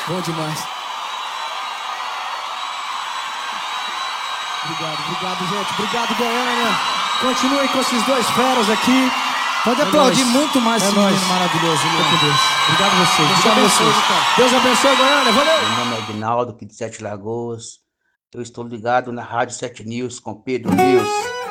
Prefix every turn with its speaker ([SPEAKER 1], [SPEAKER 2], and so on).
[SPEAKER 1] Bom demais. Obrigado, gente. Obrigado, Goiânia. Continuem com esses dois feras aqui. Pode aplaudir muito mais esse menino maravilhoso. Obrigado a vocês. Deus abençoe, Goiânia. Valeu.
[SPEAKER 2] Meu nome é Aguinaldo, aqui de Sete Lagoas. Eu estou ligado na Rádio 7 News com Pedro News.